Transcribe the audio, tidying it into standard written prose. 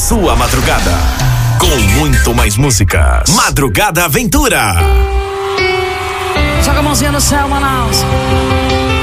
sua madrugada. Com muito mais músicas. Madrugada Aventura. Joga a mãozinha no céu, Manaus.